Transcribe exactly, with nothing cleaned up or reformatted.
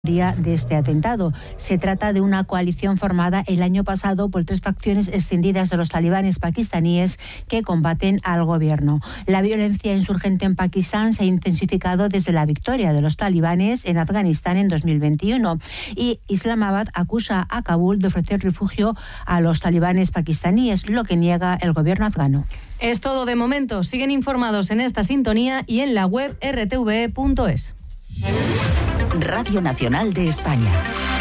de este atentado. Se trata de una coalición formada el año pasado por tres facciones extendidas de los talibanes pakistaníes que combaten al gobierno. La violencia insurgente en Pakistán se ha intensificado desde la victoria de los talibanes en Afganistán en dos mil veintiuno y Islamabad acusa a Kabul de ofrecer refugio a los talibanes pakistaníes, lo que niega el gobierno afgano. Es todo de momento. Siguen informados en esta sintonía y en la web erre te ve punto es. Radio Nacional de España.